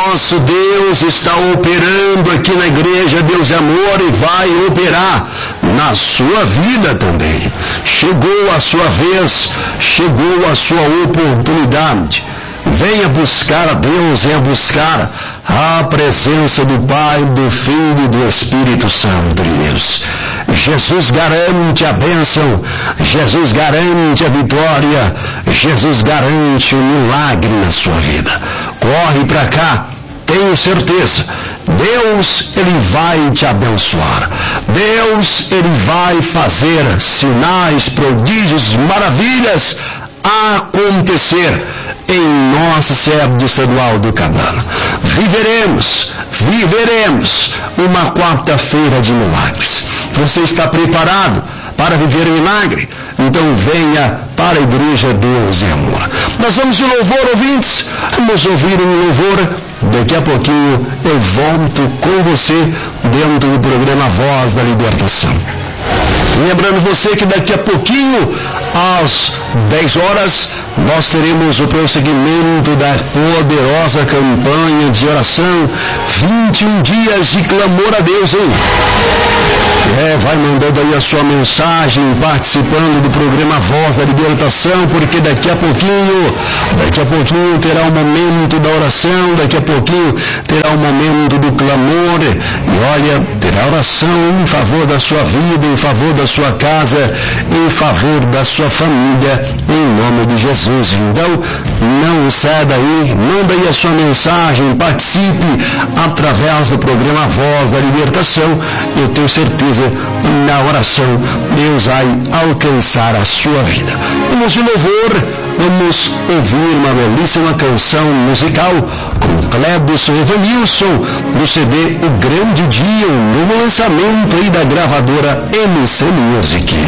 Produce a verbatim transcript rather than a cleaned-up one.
nosso Deus está operando aqui na igreja Deus é Amor e vai operar na sua vida também. Chegou a sua vez, chegou a sua oportunidade. Venha buscar a Deus, venha buscar a presença do Pai, do Filho e do Espírito Santo de Deus. Jesus garante a bênção, Jesus garante a vitória, Jesus garante o milagre na sua vida. Corre para cá, tenho certeza. Deus, Ele vai te abençoar. Deus, Ele vai fazer sinais, prodígios, maravilhas acontecer em nossa sede estadual do Cabana. Viveremos, viveremos uma quarta-feira de milagres. Você está preparado para viver o milagre? Então venha para a igreja Deus e Amor. Nós vamos de louvor, ouvintes. Vamos ouvir um louvor. Daqui a pouquinho eu volto com você dentro do programa Voz da Libertação. Lembrando você que daqui a pouquinho, às dez horas, nós teremos o prosseguimento da poderosa campanha de oração, vinte e um dias de clamor a Deus, hein? É, vai mandando aí a sua mensagem, participando do programa Voz da Libertação, porque daqui a pouquinho, daqui a pouquinho terá um momento da oração, daqui a pouquinho terá um momento do clamor, e olha, terá oração em favor da sua vida, em favor da sua casa, em favor da sua família, em nome de Jesus. Então, não saia daí, manda aí a sua mensagem, participe através do programa Voz da Libertação. Eu tenho certeza, na oração, Deus vai alcançar a sua vida. Vamos de louvor, vamos ouvir uma belíssima canção musical com Clébson e Evanilson, do C D O Grande Dia, um novo lançamento aí da gravadora M C Music.